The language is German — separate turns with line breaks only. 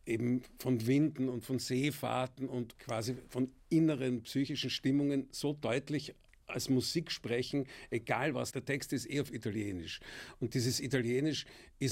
eben von Winden und von Seefahrten und quasi von inneren psychischen Stimmungen so deutlich als Musik sprechen, egal was der Text ist, auf Italienisch. Und dieses Italienisch ist